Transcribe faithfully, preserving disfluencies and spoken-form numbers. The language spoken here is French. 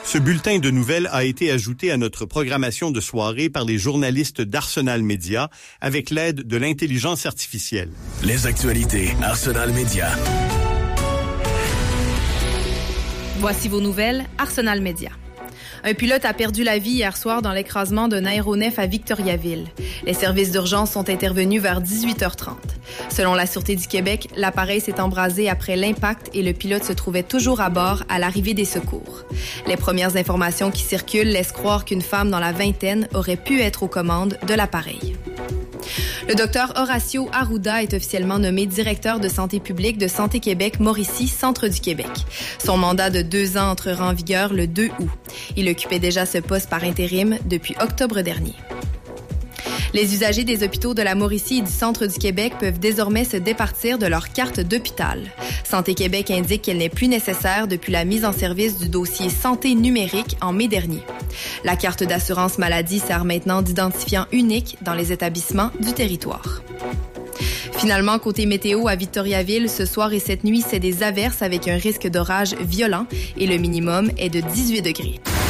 Ce bulletin de nouvelles a été ajouté à notre programmation de soirée par les journalistes d'Arsenal Média avec l'aide de l'intelligence artificielle. Les actualités Arsenal Média. Voici vos nouvelles Arsenal Média. Un pilote a perdu la vie hier soir dans l'écrasement d'un aéronef à Victoriaville. Les services d'urgence sont intervenus vers dix-huit heures trente. Selon la Sûreté du Québec, l'appareil s'est embrasé après l'impact et le pilote se trouvait toujours à bord à l'arrivée des secours. Les premières informations qui circulent laissent croire qu'une femme dans la vingtaine aurait pu être aux commandes de l'appareil. Le docteur Horacio Arruda est officiellement nommé directeur de santé publique de Santé Québec Mauricie, centre du Québec. Son mandat de deux ans entrera en vigueur le deux août. Il occupait déjà ce poste par intérim depuis octobre dernier. Les usagers des hôpitaux de la Mauricie et du centre du Québec peuvent désormais se départir de leur carte d'hôpital. Santé Québec indique qu'elle n'est plus nécessaire depuis la mise en service du dossier santé numérique en mai dernier. La carte d'assurance maladie sert maintenant d'identifiant unique dans les établissements du territoire. Finalement, côté météo, à Victoriaville, ce soir et cette nuit, c'est des averses avec un risque d'orage violent et le minimum est de dix-huit degrés.